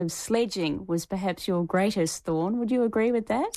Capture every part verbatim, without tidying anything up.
sledging was perhaps your greatest thorn. Would you agree with that?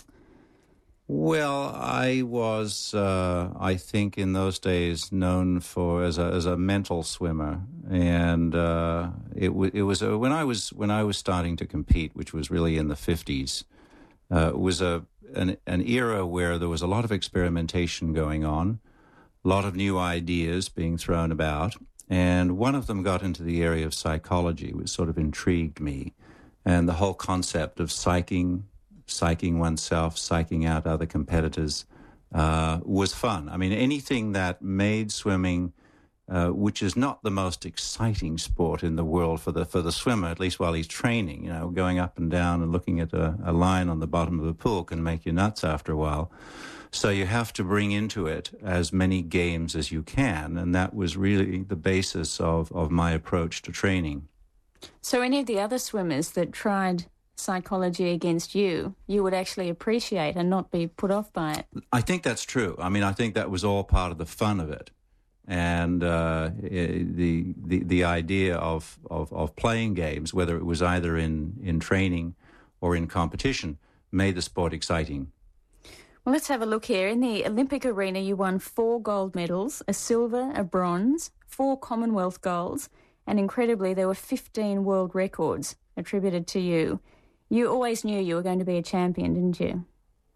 Well, I was, uh, I think, in those days known for as a as a mental swimmer, and uh, it w- it was uh, when I was when I was starting to compete, which was really in the fifties. Uh, it was a an, an era where there was a lot of experimentation going on, a lot of new ideas being thrown about, and one of them got into the area of psychology, which sort of intrigued me, and the whole concept of psyching. psyching oneself, psyching out other competitors, uh, was fun. I mean, anything that made swimming, uh, which is not the most exciting sport in the world for the for the swimmer, at least while he's training, you know, going up and down and looking at a, a line on the bottom of the pool can make you nuts after a while. So you have to bring into it as many games as you can, and that was really the basis of, of my approach to training. So any of the other swimmers that tried psychology against you, you would actually appreciate and not be put off by it? I think that's true. I mean, I think that was all part of the fun of it. And uh, the, the the idea of, of, of playing games, whether it was either in, in training or in competition, made the sport exciting. Well, let's have a look here. In the Olympic arena, you won four gold medals, a silver, a bronze, four Commonwealth golds, and incredibly, there were fifteen world records attributed to you. You always knew you were going to be a champion, didn't you?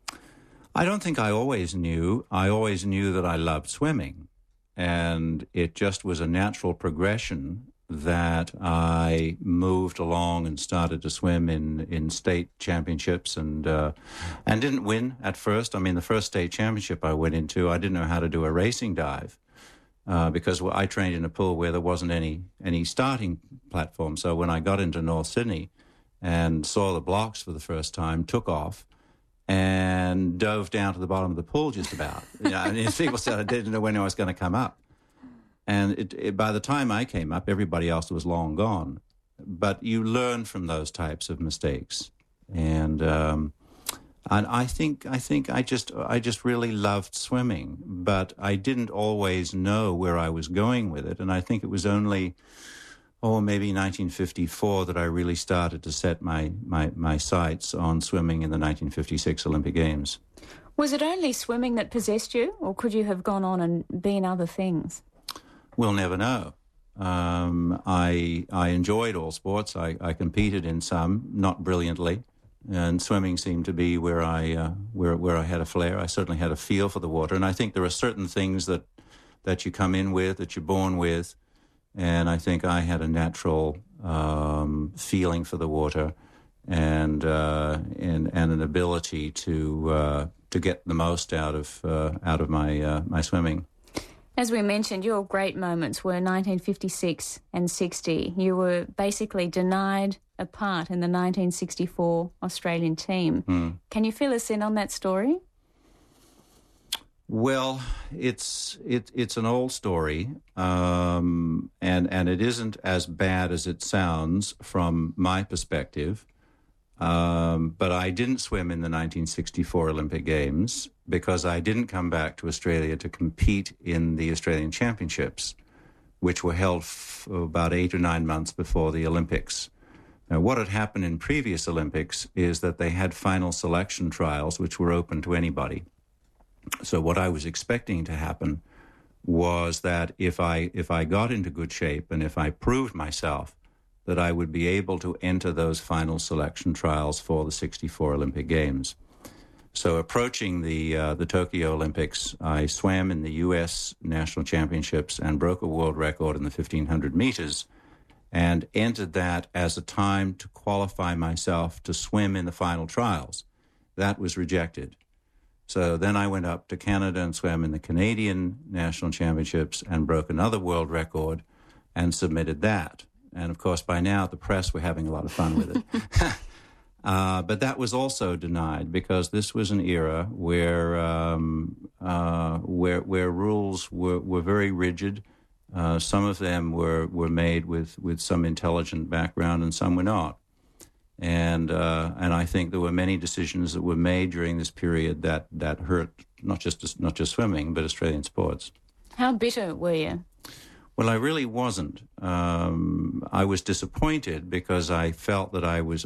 I don't think I always knew. I always knew that I loved swimming. And it just was a natural progression that I moved along and started to swim in, in state championships and uh, and didn't win at first. I mean, the first state championship I went into, I didn't know how to do a racing dive uh, because I trained in a pool where there wasn't any, any starting platform. So when I got into North Sydney and saw the blocks for the first time, took off, and dove down to the bottom of the pool just about. You know, and people said I didn't know when I was going to come up. And it, it, by the time I came up, everybody else was long gone. But you learn from those types of mistakes. And um, and I think I think I just I just really loved swimming, but I didn't always know where I was going with it. And I think it was only or maybe nineteen fifty-four that I really started to set my, my, my sights on swimming in the nineteen fifty-six Olympic Games. Was it only swimming that possessed you, or could you have gone on and been other things? We'll never know. Um, I I enjoyed all sports. I, I competed in some, not brilliantly, and swimming seemed to be where I uh, where where I had a flair. I certainly had a feel for the water, and I think there are certain things that that you come in with, that you're born with. And I think I had a natural um, feeling for the water and uh, and and an ability to uh, to get the most out of uh, out of my uh, my swimming. As we mentioned, your great moments were nineteen fifty-six and sixty. You were basically denied a part in the nineteen sixty-four Australian team. Mm. Can you fill us in on that story? Well, it's it, it's an old story, um, and and it isn't as bad as it sounds from my perspective. Um, but I didn't swim in the nineteen sixty-four Olympic Games because I didn't come back to Australia to compete in the Australian Championships, which were held f- about eight or nine months before the Olympics. Now, what had happened in previous Olympics is that they had final selection trials, which were open to anybody. So what I was expecting to happen was that if I if I got into good shape and if I proved myself, that I would be able to enter those final selection trials for the sixty-four Olympic Games. So approaching the uh, the Tokyo Olympics, I swam in the U S National Championships and broke a world record in the fifteen hundred meters and entered that as a time to qualify myself to swim in the final trials. That was rejected. So then I went up to Canada and swam in the Canadian National Championships and broke another world record and submitted that. And, of course, by now, the press were having a lot of fun with it. uh, but that was also denied because this was an era where um, uh, where, where rules were, were very rigid. Uh, some of them were, were made with, with some intelligent background and some were not. And uh, and I think there were many decisions that were made during this period that, that hurt not just not just swimming, but Australian sports. How bitter were you? Well, I really wasn't. Um, I was disappointed because I felt that I was